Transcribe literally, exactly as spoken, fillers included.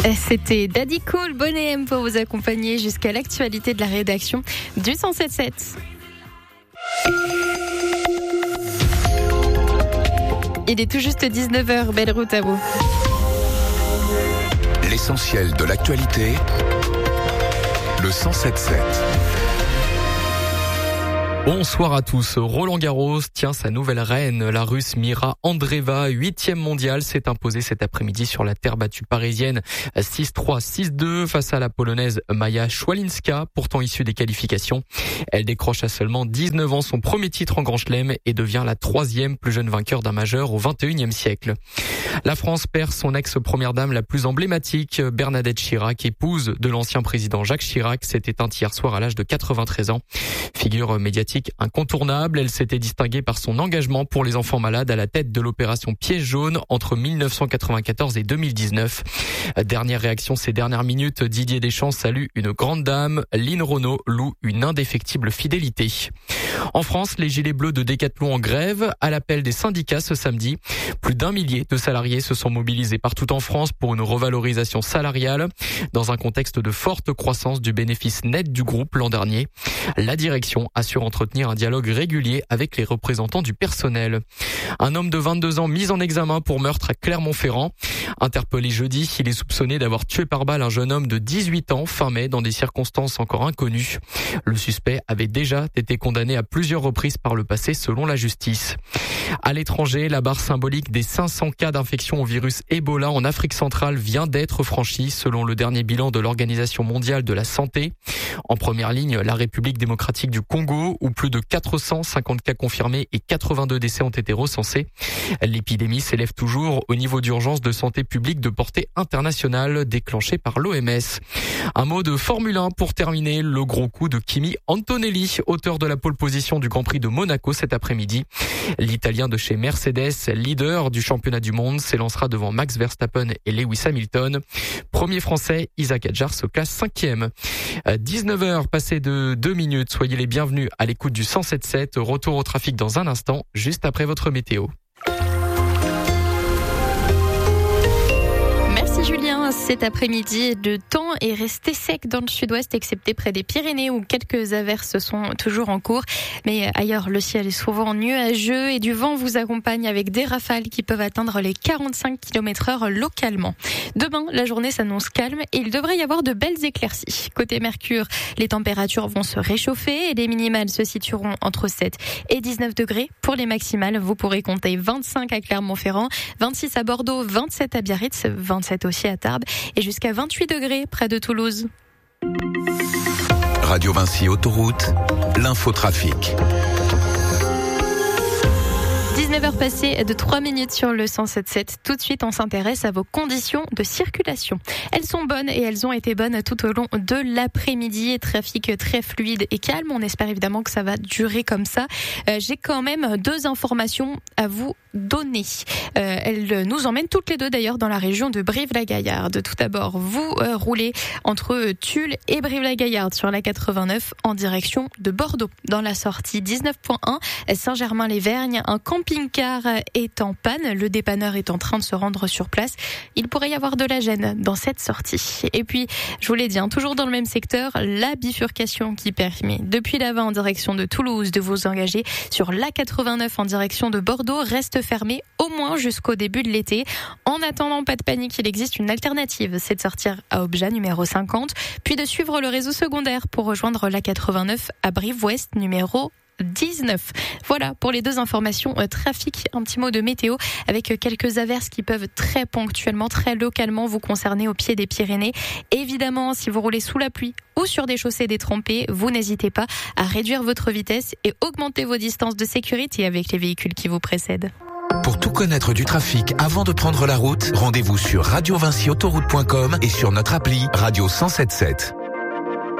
C'était Daddy Cool, Bonnet M pour vous accompagner jusqu'à l'actualité de la rédaction du cent sept sept. Il est tout juste dix-neuf heures, belle route à vous. L'essentiel de l'actualité, le cent sept sept. Bonsoir à tous. Roland Garros tient sa nouvelle reine. La Russe Mira Andreeva, huitième mondiale, s'est imposée cet après-midi sur la terre battue parisienne six trois, six deux face à la Polonaise Maja Szwalinska, pourtant issue des qualifications. Elle décroche à seulement dix-neuf ans son premier titre en Grand Chelem et devient la troisième plus jeune vainqueur d'un majeur au vingt et unième siècle. La France perd son ex-première dame la plus emblématique, Bernadette Chirac, épouse de l'ancien président Jacques Chirac, s'est éteinte hier soir à l'âge de quatre-vingt-treize ans. Figure médiatique incontournable, elle s'était distinguée par son engagement pour les enfants malades à la tête de l'opération Piège jaune entre mille neuf cent quatre-vingt-quatorze et deux mille dix-neuf. Dernière réaction ces dernières minutes, Didier Deschamps salue une grande dame, Lynn Renaud loue une indéfectible fidélité. En France, les gilets bleus de Décathlon en grève à l'appel des syndicats ce samedi. Plus d'un millier de salariés se sont mobilisés partout en France pour une revalorisation salariale dans un contexte de forte croissance du bénéfice net du groupe l'an dernier. La direction assure entretenir un dialogue régulier avec les représentants du personnel. Un homme de vingt-deux ans mis en examen pour meurtre à Clermont-Ferrand. Interpellé jeudi, il est soupçonné d'avoir tué par balle un jeune homme de dix-huit ans fin mai dans des circonstances encore inconnues. Le suspect avait déjà été condamné à plusieurs reprises par le passé selon la justice. À l'étranger, la barre symbolique des cinq cents cas d'infection au virus Ebola en Afrique centrale vient d'être franchie selon le dernier bilan de l'Organisation mondiale de la santé. En première ligne, la République démocratique du Congo, où plus de quatre cent cinquante cas confirmés et quatre-vingt-deux décès ont été recensés. L'épidémie s'élève toujours au niveau d'urgence de santé publique de portée internationale déclenché par l'O M S. Un mot de Formule un pour terminer, le gros coup de Kimi Antonelli, auteur de la pole position du Grand Prix de Monaco cet après-midi. L'Italien de chez Mercedes, leader du championnat du monde, s'élancera devant Max Verstappen et Lewis Hamilton. Premier français, Isaac Hadjar se classe cinquième. dix-neuf heures passées de deux minutes, soyez les bienvenus à l'écoute du cent sept sept. Retour au trafic dans un instant, juste après votre météo. Merci Julien. Cet après-midi, le temps est resté sec dans le sud-ouest, excepté près des Pyrénées où quelques averses sont toujours en cours. Mais ailleurs, le ciel est souvent nuageux et du vent vous accompagne avec des rafales qui peuvent atteindre les quarante-cinq kilomètres heure localement. Demain, la journée s'annonce calme et il devrait y avoir de belles éclaircies. Côté Mercure, les températures vont se réchauffer et les minimales se situeront entre sept et dix-neuf degrés. Pour les maximales, vous pourrez compter vingt-cinq à Clermont-Ferrand, vingt-six à Bordeaux, vingt-sept à Biarritz, vingt-sept aussi à Tarbes et jusqu'à vingt-huit degrés près de Toulouse. Radio Vinci Autoroute, l'infotrafic. dix-neuf heures passées de trois minutes sur le cent sept sept. Tout de suite, on s'intéresse à vos conditions de circulation. Elles sont bonnes et elles ont été bonnes tout au long de l'après-midi. Trafic très fluide et calme. On espère évidemment que ça va durer comme ça. Euh, j'ai quand même deux informations à vous donner. Euh, elles nous emmènent toutes les deux d'ailleurs dans la région de Brive-la-Gaillarde. Tout d'abord, vous euh, roulez entre Tulle et Brive-la-Gaillarde sur la quatre-vingt-neuf en direction de Bordeaux. Dans la sortie dix-neuf point un, Saint-Germain-les-Vergnes, un camping-car est en panne. Le dépanneur est en train de se rendre sur place. Il pourrait y avoir de la gêne dans cette sortie. Et puis, je vous l'ai dit, hein, toujours dans le même secteur, la bifurcation qui permet depuis l'avant en direction de Toulouse de vous engager sur l'A quatre-vingt-neuf en direction de Bordeaux reste fermée au moins jusqu'au début de l'été. En attendant, pas de panique, il existe une alternative. C'est de sortir à Obja numéro cinquante, puis de suivre le réseau secondaire pour rejoindre l'A quatre-vingt-neuf à Brive-Ouest numéro dix-neuf. Voilà pour les deux informations euh, trafic. Un petit mot de météo avec quelques averses qui peuvent très ponctuellement, très localement vous concerner au pied des Pyrénées. Évidemment, si vous roulez sous la pluie ou sur des chaussées détrempées, vous n'hésitez pas à réduire votre vitesse et augmenter vos distances de sécurité avec les véhicules qui vous précèdent. Pour tout connaître du trafic avant de prendre la route, rendez-vous sur radio vinci autoroute point com et sur notre appli Radio cent sept sept.